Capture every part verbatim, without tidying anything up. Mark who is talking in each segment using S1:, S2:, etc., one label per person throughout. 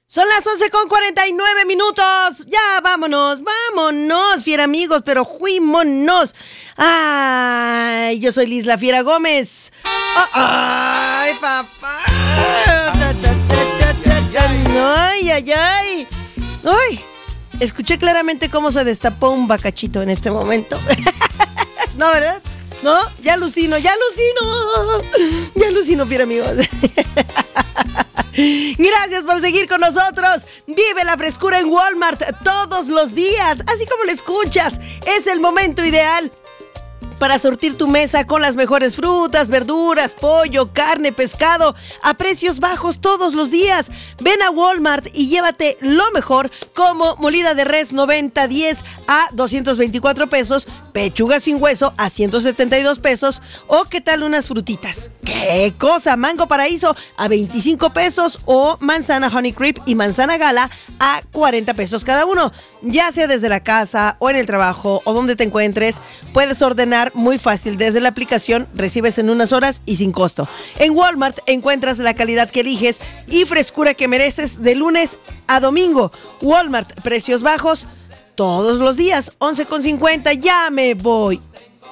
S1: Son las once con cuarenta y nueve minutos. Ya, vámonos, vámonos, fiera amigos, pero fuímonos. Ay, yo soy Liz la Fiera Gómez. Ay, papá. Ay, ay, ay. Ay, escuché claramente cómo se destapó un bacachito en este momento. ¿No, verdad? ¿No? Ya alucino, ya alucino. Ya alucino, fiera amigos. Gracias por seguir con nosotros. Vive la frescura en Walmart todos los días, así como lo escuchas. Es el momento ideal para surtir tu mesa con las mejores frutas, verduras, pollo, carne, pescado, a precios bajos todos los días. Ven a Walmart y llévate lo mejor, como molida de res noventa diez a doscientos veinticuatro pesos, pechuga sin hueso a ciento setenta y dos pesos, o qué tal unas frutitas. ¡Qué cosa! Mango paraíso a veinticinco pesos, o manzana honey creep y manzana gala a cuarenta pesos cada uno. Ya sea desde la casa o en el trabajo o donde te encuentres, puedes ordenar muy fácil desde la aplicación, recibes en unas horas y sin costo. En Walmart encuentras la calidad que eliges y frescura que mereces de lunes a domingo. Walmart, precios bajos todos los días. once con cincuenta, ya me voy.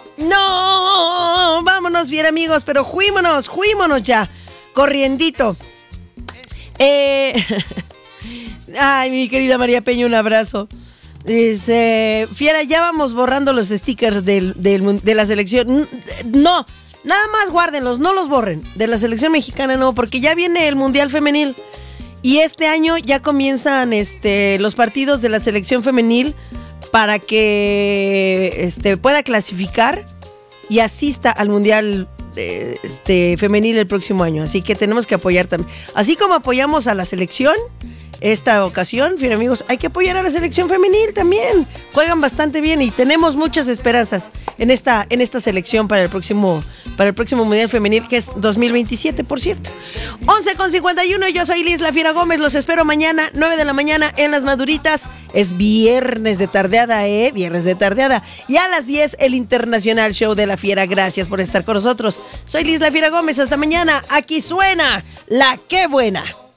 S1: No, vámonos bien amigos, pero juímonos, juímonos ya, corriendito. Eh... Ay, mi querida María Peña, un abrazo. Dice, Fiera, ya vamos borrando los stickers del, del, de la selección. No, nada más guárdenlos, no los borren. De la selección mexicana no, porque ya viene el Mundial Femenil. Y este año ya comienzan este, los partidos de la selección femenil para que este, pueda clasificar y asista al Mundial eh, este, Femenil el próximo año. Así que tenemos que apoyar también. Así como apoyamos a la selección esta ocasión, bien amigos, hay que apoyar a la selección femenil también. Juegan bastante bien y tenemos muchas esperanzas en esta, en esta selección para el próximo, para el próximo Mundial Femenil, que es dos mil veintisiete, por cierto. once con cincuenta y uno, yo soy Liz la Fiera Gómez, los espero mañana, nueve de la mañana en Las Maduritas. Es viernes de tardeada, ¿eh? Viernes de tardeada. Y a las diez, el Internacional Show de la Fiera. Gracias por estar con nosotros. Soy Liz la Fiera Gómez, hasta mañana. Aquí suena La Qué Buena.